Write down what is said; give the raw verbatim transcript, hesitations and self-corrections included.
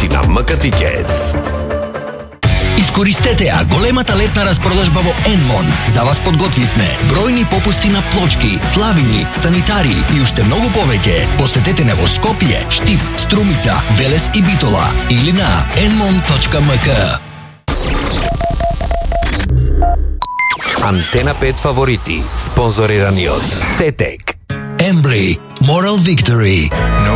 си на МКТикетс. Изкористете ја големата летна распродажба во Енмон. За вас подготвивме бројни попусти на плочки, славини, санитари и уште многу повеќе. Посетете не во Скопје, Штип, Струмица, Велес и Битола или на енмон точка ем ка. Антена пет фаворити, спонзорирани од Сетек. Embly, Moral Victory.